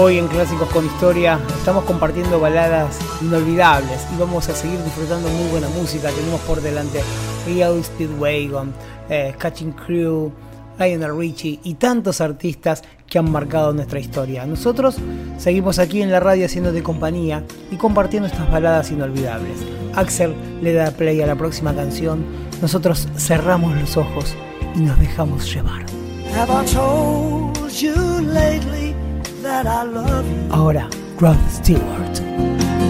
Hoy en Clásicos con Historia estamos compartiendo baladas inolvidables y vamos a seguir disfrutando muy buena música. Tenemos por delante Real Speedwagon, Catching Crew, Lionel Richie y tantos artistas que han marcado nuestra historia. Nosotros seguimos aquí en la radio haciéndote compañía y compartiendo estas baladas inolvidables. Axel le da play a la próxima canción, nosotros cerramos los ojos y nos dejamos llevar. Have I told you lately that I love you? Ahora, Rod Stewart.